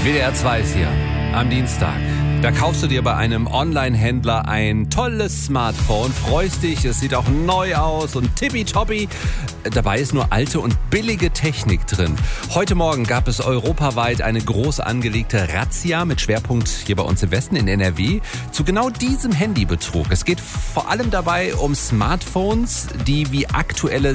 WDR 2 ist hier am Dienstag. Da kaufst du dir bei einem Online-Händler ein tolles Smartphone, freust dich, es sieht auch neu aus und tippitoppi. Dabei ist nur alte und billige Technik drin. Heute Morgen gab es europaweit eine groß angelegte Razzia mit Schwerpunkt hier bei uns im Westen in NRW zu genau diesem Handybetrug. Es geht vor allem dabei um Smartphones, die wie aktuelle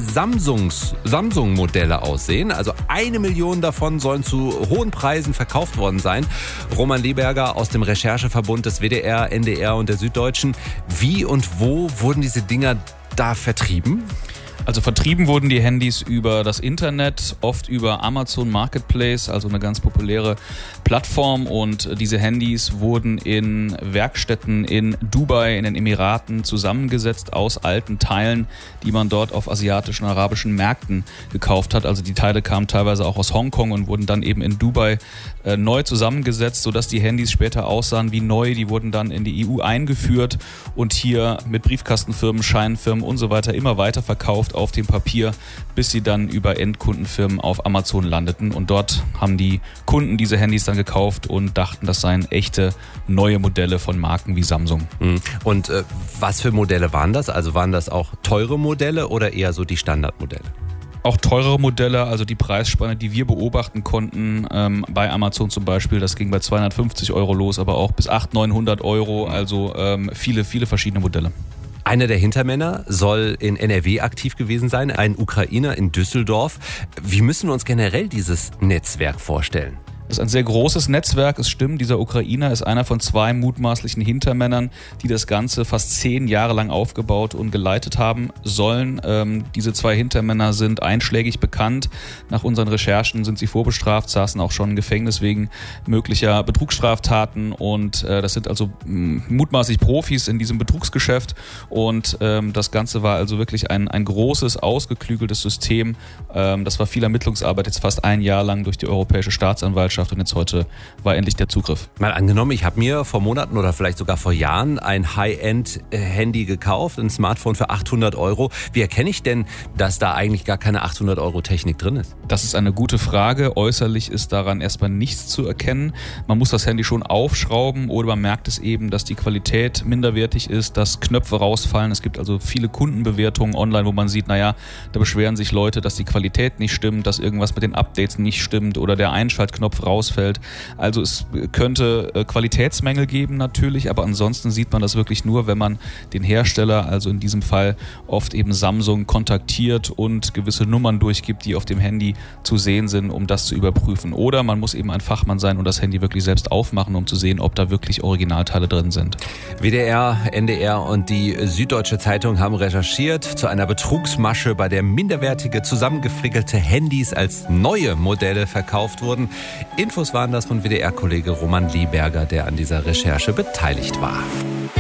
Samsung-Modelle aussehen. Also 1 Million davon sollen zu hohen Preisen verkauft worden sein. Roman Lieberger aus dem Rechercheverbund des WDR, NDR und der Süddeutschen. Wie und wo wurden diese Dinger da vertrieben? Also vertrieben wurden die Handys über das Internet, oft über Amazon Marketplace, also eine ganz populäre Plattform. Und diese Handys wurden in Werkstätten in Dubai, in den Emiraten zusammengesetzt aus alten Teilen, die man dort auf asiatischen, arabischen Märkten gekauft hat. Also die Teile kamen teilweise auch aus Hongkong und wurden dann eben in Dubai neu zusammengesetzt, sodass die Handys später aussahen wie neu. Die wurden dann in die EU eingeführt und hier mit Briefkastenfirmen, Scheinfirmen und so weiter immer weiter verkauft auf dem Papier, bis sie dann über Endkundenfirmen auf Amazon landeten. Und dort haben die Kunden diese Handys dann gekauft und dachten, das seien echte neue Modelle von Marken wie Samsung. Und was für Modelle waren das? Also waren das auch teure Modelle oder eher so die Standardmodelle? Auch teurere Modelle, also die Preisspanne, die wir beobachten konnten, bei Amazon zum Beispiel, das ging bei 250 Euro los, aber auch bis 800, 900 Euro, also viele verschiedene Modelle. Einer der Hintermänner soll in NRW aktiv gewesen sein, ein Ukrainer in Düsseldorf. Wie müssen wir uns generell dieses Netzwerk vorstellen? Das ist ein sehr großes Netzwerk, es stimmt, dieser Ukrainer ist einer von 2 mutmaßlichen Hintermännern, die das Ganze fast 10 Jahre lang aufgebaut und geleitet haben sollen. Diese 2 Hintermänner sind einschlägig bekannt. Nach unseren Recherchen sind sie vorbestraft, saßen auch schon im Gefängnis wegen möglicher Betrugsstraftaten und das sind also mutmaßlich Profis in diesem Betrugsgeschäft und das Ganze war also wirklich ein großes, ausgeklügeltes System. Das war viel Ermittlungsarbeit, jetzt fast 1 Jahr lang durch die Europäische Staatsanwaltschaft. Und jetzt heute war endlich der Zugriff. Mal angenommen, ich habe mir vor Monaten oder vielleicht sogar vor Jahren ein High-End-Handy gekauft, ein Smartphone für 800 Euro. Wie erkenne ich denn, dass da eigentlich gar keine 800 Euro Technik drin ist? Das ist eine gute Frage. Äußerlich ist daran erstmal nichts zu erkennen. Man muss das Handy schon aufschrauben oder man merkt es eben, dass die Qualität minderwertig ist, dass Knöpfe rausfallen. Es gibt also viele Kundenbewertungen online, wo man sieht, da beschweren sich Leute, dass die Qualität nicht stimmt, dass irgendwas mit den Updates nicht stimmt oder der Einschaltknopf rausfällt. Also es könnte Qualitätsmängel geben natürlich, aber ansonsten sieht man das wirklich nur, wenn man den Hersteller, also in diesem Fall oft eben Samsung, kontaktiert und gewisse Nummern durchgibt, die auf dem Handy zu sehen sind, um das zu überprüfen. Oder man muss eben ein Fachmann sein und das Handy wirklich selbst aufmachen, um zu sehen, ob da wirklich Originalteile drin sind. WDR, NDR und die Süddeutsche Zeitung haben recherchiert zu einer Betrugsmasche, bei der minderwertige, zusammengefrickelte Handys als neue Modelle verkauft wurden. Infos waren das von WDR-Kollege Roman Lieberger, der an dieser Recherche beteiligt war.